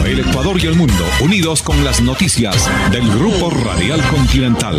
El Ecuador y el mundo unidos con las noticias del Grupo Radial Continental.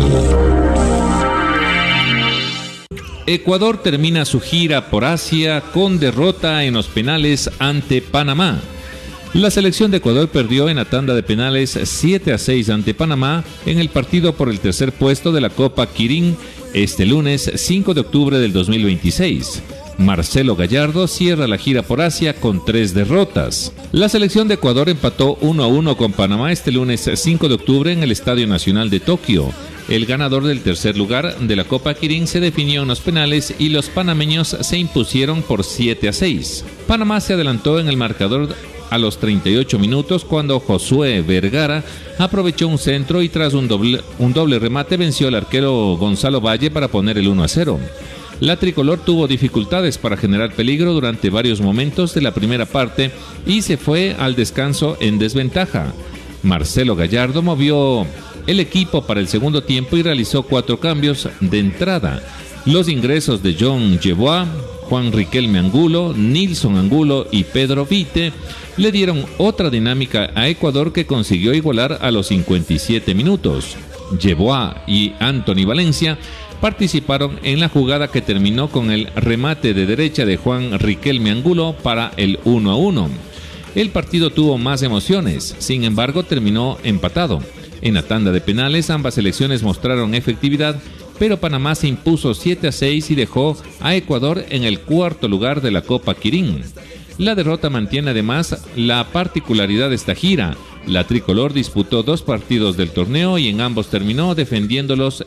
Ecuador termina su gira por Asia con derrota en los penales ante Panamá. La selección de Ecuador perdió en la tanda de penales 7-6 ante Panamá en el partido por el tercer puesto de la Copa Kirin este lunes 5 de octubre del 2026. Marcelo Gallardo cierra la gira por Asia con 3 derrotas. La selección de Ecuador empató 1-1 con Panamá este lunes 5 de octubre en el Estadio Nacional de Tokio. El ganador del tercer lugar de la Copa Kirin se definió en los penales y los panameños se impusieron por 7-6. Panamá se adelantó en el marcador a los 38 minutos cuando Josué Vergara aprovechó un centro y tras un doble remate venció al arquero Gonzalo Valle para poner el 1-0. La tricolor tuvo dificultades para generar peligro durante varios momentos de la primera parte y se fue al descanso en desventaja. Marcelo Gallardo movió el equipo para el segundo tiempo y realizó 4 cambios de entrada. Los ingresos de John Yeboah, Juan Riquelme Angulo, Nilson Angulo y Pedro Vite le dieron otra dinámica a Ecuador que consiguió igualar a los 57 minutos. Yeboah y Anthony Valencia participaron en la jugada que terminó con el remate de derecha de Juan Riquelme Angulo para el 1-1. El partido tuvo más emociones, sin embargo terminó empatado. En la tanda de penales ambas selecciones mostraron efectividad, pero Panamá se impuso 7-6 y dejó a Ecuador en el cuarto lugar de la Copa Kirin. La derrota mantiene además la particularidad de esta gira. La tricolor disputó 2 partidos del torneo y en ambos terminó definiéndolos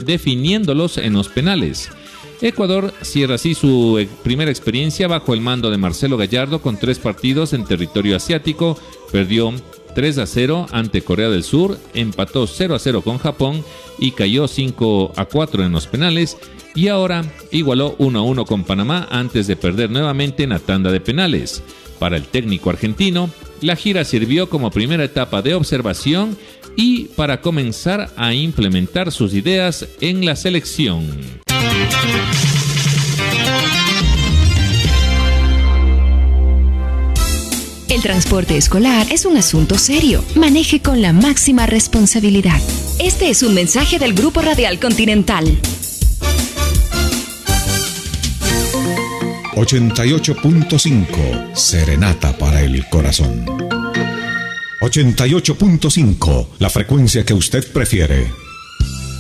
en los penales. Ecuador cierra así su primera experiencia bajo el mando de Marcelo Gallardo con 3 partidos en territorio asiático. Perdió 3-0 ante Corea del Sur, empató 0-0 con Japón y cayó 5-4 en los penales, y ahora igualó 1-1 con Panamá antes de perder nuevamente en la tanda de penales. Para el técnico argentino, la gira sirvió como primera etapa de observación y para comenzar a implementar sus ideas en la selección. El transporte escolar es un asunto serio. Maneje con la máxima responsabilidad. Este es un mensaje del Grupo Radial Continental. 88.5 Serenata para el corazón. 88.5, la frecuencia que usted prefiere.